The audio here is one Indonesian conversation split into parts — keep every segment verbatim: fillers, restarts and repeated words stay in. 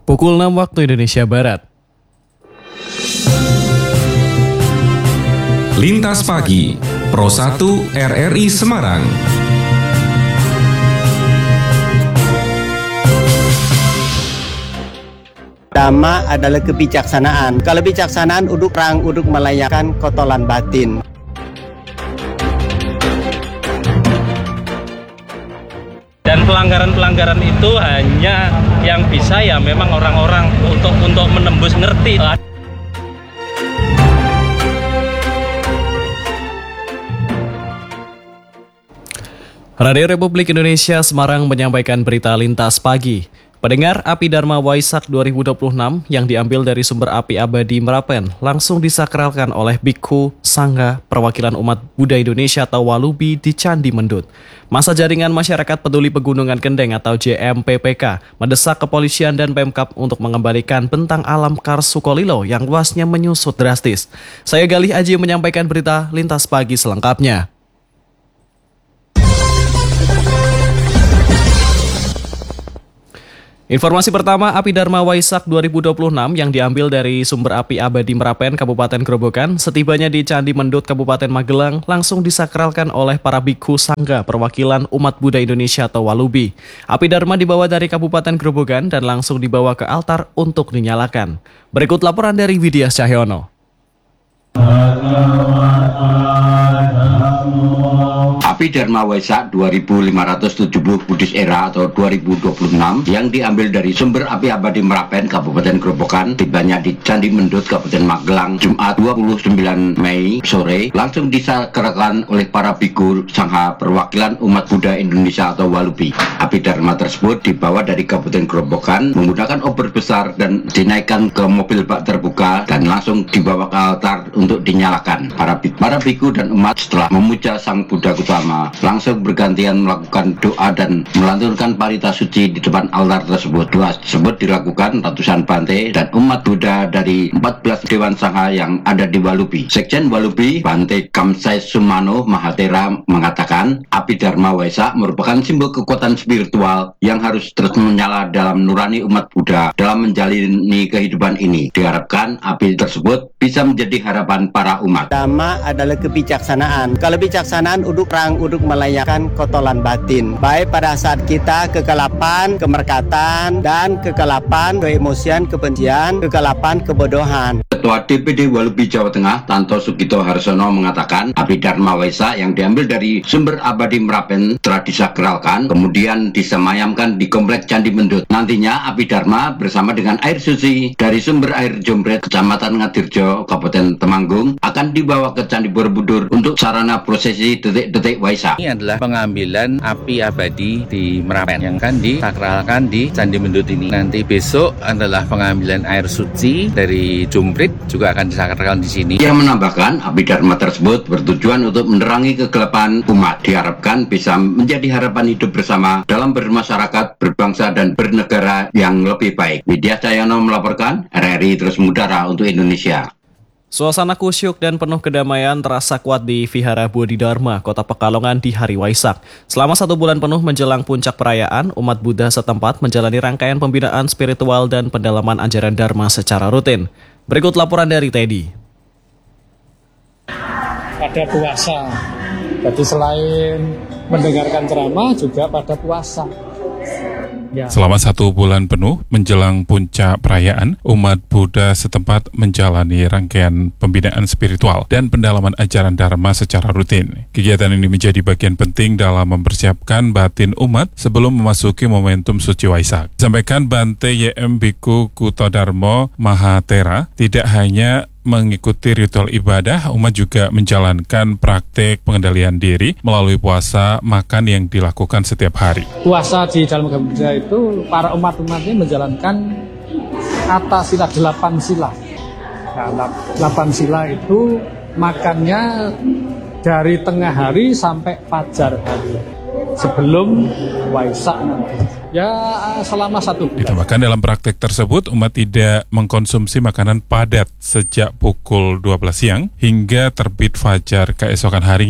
Pukul enam waktu Indonesia Barat. Lintas Pagi, Pro satu R R I Semarang. Dhamma adalah kebijaksanaan. Kalau bijaksanaan uduk rang uduk melayakan kotolan batin. Dan pelanggaran-pelanggaran itu hanya yang bisa ya memang orang-orang untuk untuk menembus ngerti. Radio Republik Indonesia Semarang menyampaikan berita lintas pagi. Pendengar, api Dharma Waisak dua ribu dua puluh enam yang diambil dari sumber api abadi Merapen langsung disakralkan oleh Bhikkhu Sangha Perwakilan Umat Buddha Indonesia atau Walubi di Candi Mendut. Masa Jaringan Masyarakat Peduli Pegunungan Kendeng atau J M P P K mendesak kepolisian dan Pemkab untuk mengembalikan bentang alam Kars Sukolilo yang luasnya menyusut drastis. Saya Galih Aji menyampaikan berita lintas pagi selengkapnya. Informasi pertama, api Dharma Waisak dua ribu dua puluh enam yang diambil dari sumber api abadi Merapen, Kabupaten Grobogan, setibanya di Candi Mendut, Kabupaten Magelang, langsung disakralkan oleh para Bhikkhu Sangha Perwakilan Umat Buddha Indonesia atau Walubi. Api Dharma dibawa dari Kabupaten Grobogan dan langsung dibawa ke altar untuk dinyalakan. Berikut laporan dari Widya Cahyono. Api Dharma Waisak dua ribu lima ratus tujuh puluh Buddhist Era atau dua ribu dua puluh enam yang diambil dari sumber api abadi Merapen, Kabupaten Grobogan, tibanya di Candi Mendut, Kabupaten Magelang, Jumat dua puluh sembilan Mei sore, langsung disakralkan oleh para Bhikkhu Sangha Perwakilan Umat Buddha Indonesia atau Walubi. Api Dharma tersebut dibawa dari Kabupaten Grobogan menggunakan obor besar dan dinaikkan ke mobil bak terbuka dan langsung dibawa ke altar untuk dinyalakan. Para para Bhikkhu dan umat setelah memuja Sang Buddha Utama langsung bergantian melakukan doa dan melantunkan parita suci di depan altar tersebut. Doa tersebut dilakukan ratusan Bante dan umat Buddha dari empat belas Dewan Sangha yang ada di Walubi. Sekjen Walubi, Bante Kamsai Sumano Mahatera mengatakan, api Dharma Waisak merupakan simbol kekuatan spiritual yang harus terus menyala dalam nurani umat Buddha dalam menjalani kehidupan ini. Diharapkan api tersebut bisa menjadi harapan para umat. Dhamma adalah kebijaksanaan. Kalau bijaksanaan uduk rang uduk melayakan kotolan batin. Baik pada saat kita kegelapan, kemerkatan, dan kegelapan, keemosian, kebencian, kegelapan, kebodohan. Ketua D P D Walubi Jawa Tengah, Tanto Sugito Harsono mengatakan, api Dharma Waisak yang diambil dari sumber abadi Merapen telah disakralkan, kemudian disemayamkan di Komplek Candi Mendut. Nantinya api Dharma bersama dengan air suci dari sumber air Jombret, Kecamatan Ngadirjo, Kabupaten Temanggung, akan dibawa ke Candi Borobudur untuk sarana prosesi detik-detik Waisak. Ini adalah pengambilan api abadi di Merapen yang akan disakralkan di Candi Mendut ini. Nanti besok adalah pengambilan air suci dari Jombret juga akan disakralkan di sini. Ia menambahkan, api Dharma tersebut bertujuan untuk menerangi kegelapan umat. Diharapkan bisa menjadi harapan hidup bersama dalam bermasyarakat, berbangsa, dan bernegara yang lebih baik. Widya Cahyono melaporkan, R R I terus mengudara untuk Indonesia. Suasana kusyuk dan penuh kedamaian terasa kuat di Vihara Bodhidharma, Kota Pekalongan di hari Waisak. Selama satu bulan penuh menjelang puncak perayaan, umat Buddha setempat menjalani rangkaian pembinaan spiritual dan pendalaman ajaran Dharma secara rutin. Berikut laporan dari Teddy. Pada puasa, jadi selain mendengarkan ceramah juga pada puasa. Ya. Selama satu bulan penuh menjelang puncak perayaan, umat Buddha setempat menjalani rangkaian pembinaan spiritual dan pendalaman ajaran Dharma secara rutin. Kegiatan ini menjadi bagian penting dalam mempersiapkan batin umat sebelum memasuki momentum suci Waisak. Sampaikan Bante Y M Bhikkhu Kutodarmo Mahatera, tidak hanya mengikuti ritual ibadah, umat juga menjalankan praktek pengendalian diri melalui puasa makan yang dilakukan setiap hari. Puasa di dalam agama Buddha itu para umat-umatnya menjalankan kata sila, delapan sila. Nah, delapan sila itu makannya dari tengah hari sampai fajar hari sebelum Waisak nanti. Ya selama satu bulan. Ditambahkan dalam praktek tersebut, umat tidak mengkonsumsi makanan padat sejak pukul dua belas siang hingga terbit fajar keesokan harinya.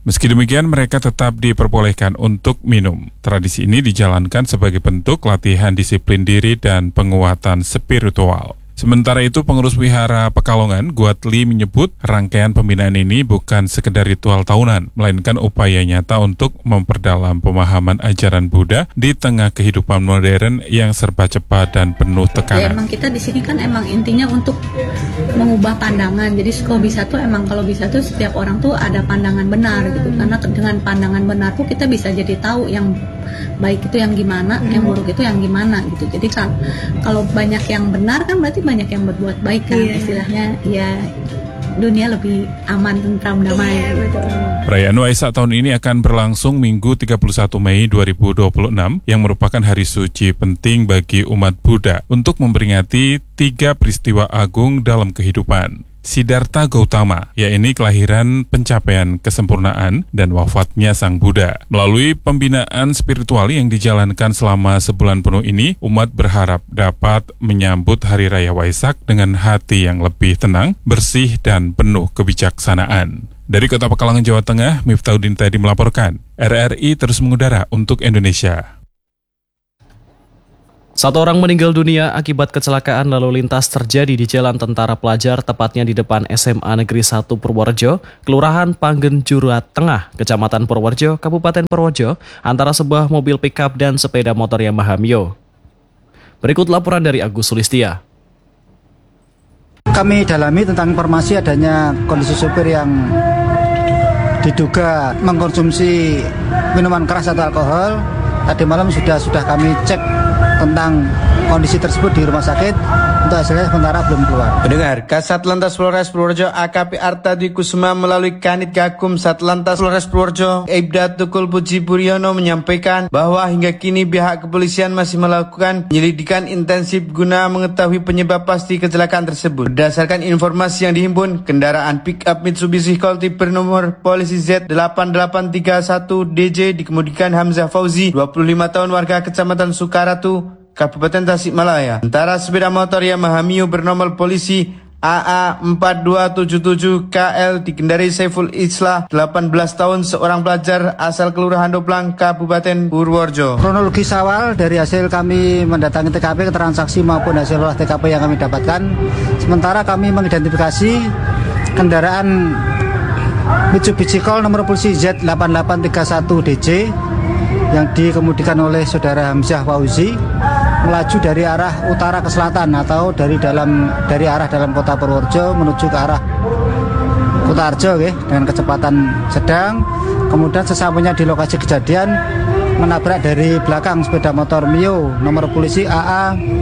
Meski demikian, mereka tetap diperbolehkan untuk minum. Tradisi ini dijalankan sebagai bentuk latihan disiplin diri dan penguatan spiritual. Sementara itu, pengurus Wihara Pekalongan, Guatli, menyebut rangkaian pembinaan ini bukan sekedar ritual tahunan, melainkan upaya nyata untuk memperdalam pemahaman ajaran Buddha di tengah kehidupan modern yang serba cepat dan penuh Ya, tekanan. emang kita di sini kan emang intinya untuk mengubah pandangan. Jadi kalau bisa tuh emang kalau bisa tuh setiap orang tuh ada pandangan benar gitu. Karena dengan pandangan benar tuh kita bisa jadi tahu yang baik itu yang gimana, yang buruk itu yang gimana gitu. Jadi kan kalau banyak yang benar kan berarti banyak yang berbuat baik kan, istilahnya ya dunia lebih aman, tentram, damai. Perayaan Waisak tahun ini akan berlangsung Minggu tiga puluh satu Mei dua ribu dua puluh enam yang merupakan hari suci penting bagi umat Buddha untuk memperingati tiga peristiwa agung dalam kehidupan. Siddhartha Gautama, yaitu kelahiran, pencapaian kesempurnaan, dan wafatnya Sang Buddha. Melalui pembinaan spiritual yang dijalankan selama sebulan penuh ini, umat berharap dapat menyambut Hari Raya Waisak dengan hati yang lebih tenang, bersih, dan penuh kebijaksanaan. Dari Kota Pekalongan, Jawa Tengah, Miftahudin tadi melaporkan. R R I terus mengudara untuk Indonesia. Satu orang meninggal dunia akibat kecelakaan lalu lintas terjadi di Jalan Tentara Pelajar, tepatnya di depan S M A Negeri satu Purworejo, Kelurahan Panggen Juruat Tengah, Kecamatan Purworejo, Kabupaten Purworejo, antara sebuah mobil pickup dan sepeda motor Yamaha Mio. Berikut laporan dari Agus Sulistia. Kami dalami tentang informasi adanya kondisi supir yang diduga mengkonsumsi minuman keras atau alkohol. Tadi malam sudah sudah kami cek tentang kondisi tersebut di rumah sakit. Untuk hasilnya sementara belum keluar. Pendengar, Kasat Lantas Polres Purworejo A K P Arta Dwi Kusuma melalui Kanit Gakum Satlantas Polres Purworejo Ibda Tukul Puji Puryono menyampaikan bahwa hingga kini pihak kepolisian masih melakukan penyelidikan intensif guna mengetahui penyebab pasti kecelakaan tersebut. Berdasarkan informasi yang dihimpun, kendaraan pick-up Mitsubishi Colt bernomor polisi Z delapan delapan tiga satu D J dikemudikan Hamzah Fauzi, dua puluh lima tahun, warga Kecamatan Sukaratu, Kabupaten Tasikmalaya. Sementara sepeda motor Yamaha Mio bernomor polisi A A empat dua tujuh tujuh K L dikendarai Saiful Islah, delapan belas tahun, seorang pelajar asal Kelurahan Doplang, Kabupaten Purworejo. Kronologis awal dari hasil kami mendatangi T K P, keterangan saksi maupun hasil olah T K P yang kami dapatkan, sementara kami mengidentifikasi kendaraan Mitsubishi Colt nomor polisi Z delapan delapan tiga satu D J yang dikemudikan oleh saudara Hamzah Fauzi melaju dari arah utara ke selatan atau dari dalam dari arah dalam kota Purworejo menuju ke arah Kutarjo okay, dengan kecepatan sedang. Kemudian sesampainya di lokasi kejadian menabrak dari belakang sepeda motor Mio nomor polisi A A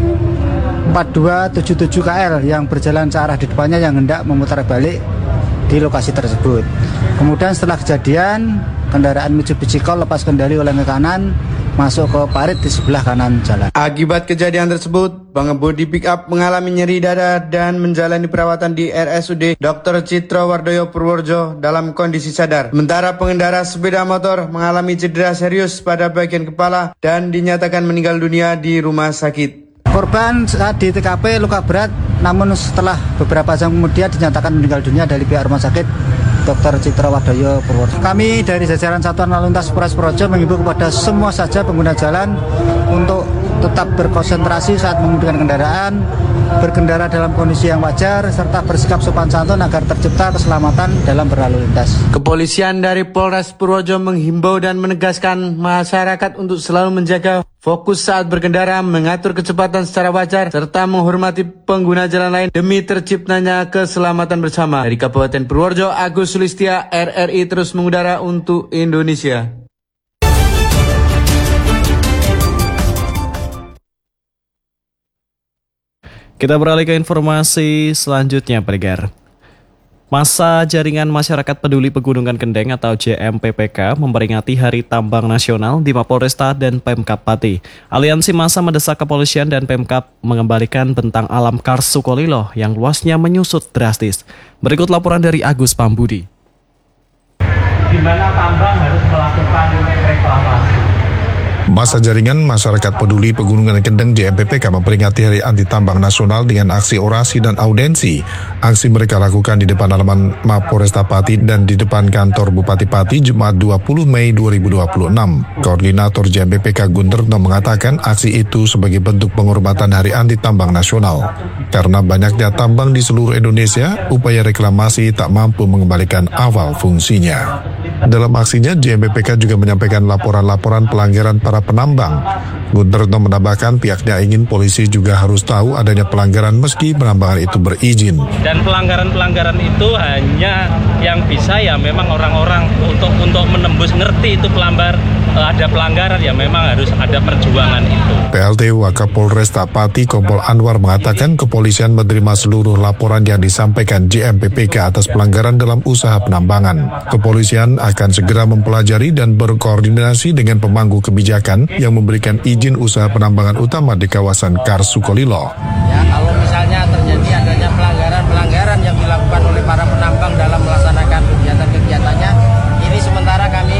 empat dua tujuh tujuh K L yang berjalan searah di depannya yang hendak memutar balik di lokasi tersebut. Kemudian setelah kejadian, kendaraan Mitsubishi Colt lepas kendali oleh ke kanan, masuk ke parit di sebelah kanan jalan. Akibat kejadian tersebut, pengemudi pick-up mengalami nyeri dada dan menjalani perawatan di R S U D Dokter Citra Wardoyo Purworejo dalam kondisi sadar. Sementara pengendara sepeda motor mengalami cedera serius pada bagian kepala dan dinyatakan meninggal dunia di rumah sakit. Korban saat di T K P luka berat, namun setelah beberapa jam kemudian dinyatakan meninggal dunia dari pihak rumah sakit Dokter Citra Wardoyo Purworejo. Kami dari jajaran Satuan Lalu Lintas Polres Purworejo mengimbau kepada semua saja pengguna jalan untuk tetap berkonsentrasi saat mengemudikan kendaraan, berkendara dalam kondisi yang wajar, serta bersikap sopan santun agar tercipta keselamatan dalam berlalu lintas. Kepolisian dari Polres Purworejo menghimbau dan menegaskan masyarakat untuk selalu menjaga fokus saat berkendara, mengatur kecepatan secara wajar, serta menghormati pengguna jalan lain demi terciptanya keselamatan bersama. Dari Kabupaten Purworejo, Agus Sulistia, R R I terus mengudara untuk Indonesia. Kita beralih ke informasi selanjutnya, pendengar. Masa Jaringan Masyarakat Peduli Pegunungan Kendeng atau J M P P K memperingati Hari Tambang Nasional di Mapolresta dan Pemkab Pati. Aliansi massa mendesak kepolisian dan Pemkab mengembalikan bentang alam Kars Sukolilo yang luasnya menyusut drastis. Berikut laporan dari Agus Pambudi. Di mana tambang harus melakukan reklamasi. Masa Jaringan Masyarakat Peduli Pegunungan Kendeng J M P P K memperingati Hari Anti Tambang Nasional dengan aksi orasi dan audensi. Aksi mereka lakukan di depan halaman Mapolresta Pati dan di depan kantor Bupati Pati Jumat dua puluh Mei dua ribu dua puluh enam. Koordinator J M P P K Gunterno mengatakan aksi itu sebagai bentuk penghormatan Hari Anti Tambang Nasional. Karena banyaknya tambang di seluruh Indonesia, upaya reklamasi tak mampu mengembalikan awal fungsinya. Dalam aksinya, J M P P K juga menyampaikan laporan-laporan pelanggaran para penambang. Gunterno menambahkan pihaknya ingin polisi juga harus tahu adanya pelanggaran meski penambangan itu berizin. Dan pelanggaran-pelanggaran itu hanya yang bisa ya memang orang-orang untuk untuk menembus ngerti itu pelambar ada pelanggaran ya memang harus ada perjuangan itu. P L T Wakapolresta Pati Kompol Anwar mengatakan kepolisian menerima seluruh laporan yang disampaikan J M P P K atas pelanggaran dalam usaha penambangan. Kepolisian akan segera mempelajari dan berkoordinasi dengan pemangku kebijakan yang memberikan izin usaha penambangan utama di kawasan Kars Sukolilo. Ya, kalau misalnya terjadi adanya pelanggaran-pelanggaran yang dilakukan oleh para penambang dalam melaksanakan kegiatan-kegiatannya, ini sementara kami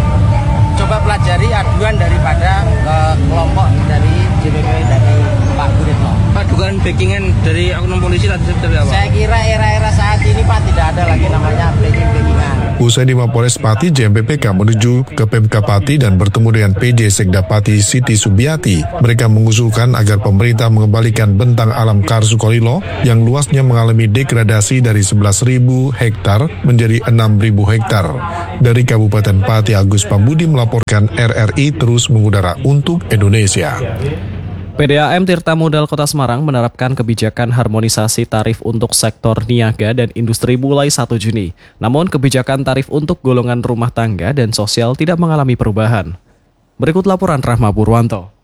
coba pelajari aduan daripada uh, kelompok dari J P P dari Pak Guritno. Pak, dugaan backingan dari oknum polisi tadi seperti apa? Saya kira era-era saat ini Pak tidak ada lagi namanya backing-backingan. Usai di Mapolres Pati, J M P P K menuju ke Pemka Pati dan bertemu dengan P J Sekda Pati Siti Subiati. Mereka mengusulkan agar pemerintah mengembalikan bentang alam Kars Sukolilo yang luasnya mengalami degradasi dari sebelas ribu hektar menjadi enam ribu hektar. Dari Kabupaten Pati, Agus Pambudi melaporkan R R I terus mengudara untuk Indonesia. P D A M Tirta Modal Kota Semarang menerapkan kebijakan harmonisasi tarif untuk sektor niaga dan industri mulai satu Juni. Namun kebijakan tarif untuk golongan rumah tangga dan sosial tidak mengalami perubahan. Berikut laporan Rahma Purwanto.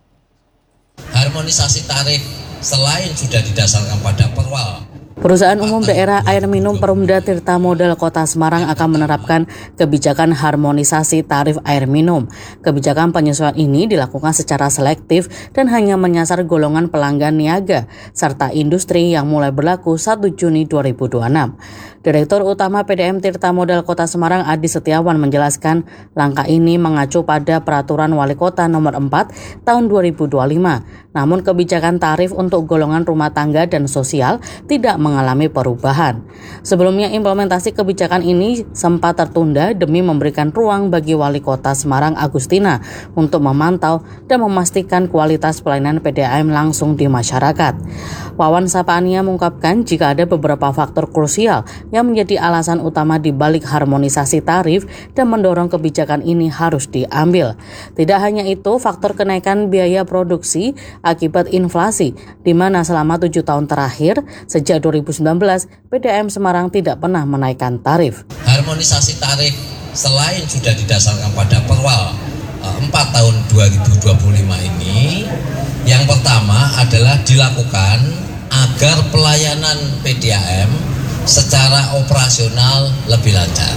Harmonisasi tarif selain sudah didasarkan pada perwal. Perusahaan Umum Daerah Air Minum Perumda Tirta Modal Kota Semarang akan menerapkan kebijakan harmonisasi tarif air minum. Kebijakan penyesuaian ini dilakukan secara selektif dan hanya menyasar golongan pelanggan niaga serta industri yang mulai berlaku satu Juni dua ribu dua puluh enam. Direktur Utama P D A M Tirta Modal Kota Semarang Adi Setiawan menjelaskan langkah ini mengacu pada Peraturan Wali Kota Nomor empat Tahun dua ribu dua puluh lima. Namun kebijakan tarif untuk golongan rumah tangga dan sosial tidak mengalami perubahan. Sebelumnya implementasi kebijakan ini sempat tertunda demi memberikan ruang bagi Wali Kota Semarang Agustina untuk memantau dan memastikan kualitas pelayanan P D A M langsung di masyarakat. Wawan Sapania mengungkapkan jika ada beberapa faktor krusial yang menjadi alasan utama di balik harmonisasi tarif dan mendorong kebijakan ini harus diambil. Tidak hanya itu, faktor kenaikan biaya produksi akibat inflasi, di mana selama tujuh tahun terakhir, sejak dua ribu sembilan belas, P D A M Semarang tidak pernah menaikkan tarif. Harmonisasi tarif selain sudah didasarkan pada Perwal empat tahun dua ribu dua puluh lima ini, yang pertama adalah dilakukan agar pelayanan P D A M secara operasional lebih lancar.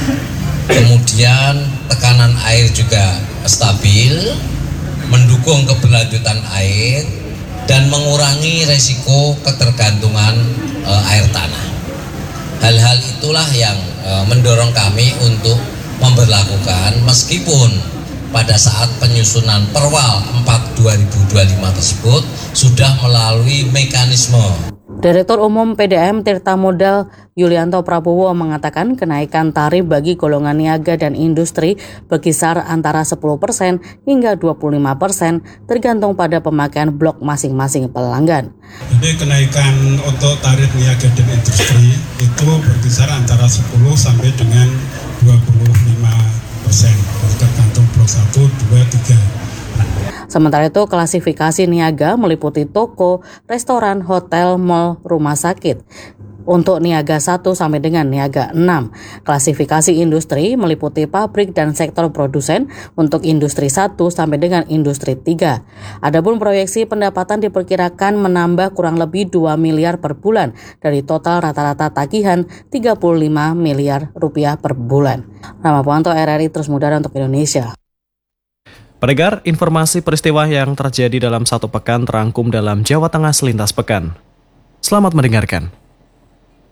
Kemudian tekanan air juga stabil, mendukung keberlanjutan air dan mengurangi resiko ketergantungan e, air tanah. Hal-hal itulah yang e, mendorong kami untuk memberlakukan meskipun pada saat penyusunan Perwal empat dua ribu dua puluh lima tersebut sudah melalui mekanisme. Direktur Umum P D A M Tirta Modal Yulianto Prabowo mengatakan kenaikan tarif bagi golongan niaga dan industri berkisar antara sepuluh persen hingga dua puluh lima persen tergantung pada pemakaian blok masing-masing pelanggan. Jadi kenaikan untuk tarif niaga dan industri itu berkisar antara sepuluh sampai dengan dua puluh lima persen tergantung blok satu, dua, tiga. Sementara itu, klasifikasi niaga meliputi toko, restoran, hotel, mal, rumah sakit. Untuk niaga satu sampai dengan niaga enam. Klasifikasi industri meliputi pabrik dan sektor produsen untuk industri satu sampai dengan industri tiga. Adapun proyeksi pendapatan diperkirakan menambah kurang lebih dua miliar per bulan dari total rata-rata tagihan tiga puluh lima miliar rupiah per bulan. Rahma Purwanto, R R I Terus Mudara untuk Indonesia. Pendengar, informasi peristiwa yang terjadi dalam satu pekan terangkum dalam Jawa Tengah Selintas Pekan. Selamat mendengarkan.